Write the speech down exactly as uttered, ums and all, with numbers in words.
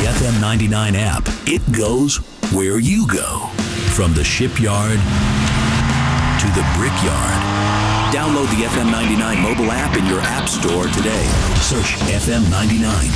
the F M ninety-nine app. It goes where you go. From the shipyard to the brickyard. Download the F M ninety-nine mobile app in your app store today. Search F M ninety-nine.